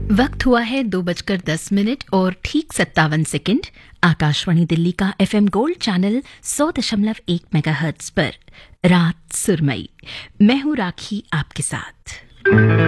वक्त हुआ है 2:10 और ठीक 57 सेकंड। आकाशवाणी दिल्ली का FM गोल्ड चैनल 100.1 मेगाहर्ट्ज पर रात सुरमई। मैं हूं राखी आपके साथ।